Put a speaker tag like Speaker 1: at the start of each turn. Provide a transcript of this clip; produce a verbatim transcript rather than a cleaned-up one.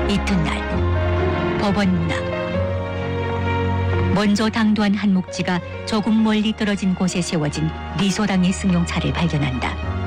Speaker 1: 이튿날 법원 문 앞. 먼저 당도한 한 묵지가 조금 멀리 떨어진 곳에 세워진 리소당의 승용차를 발견한다.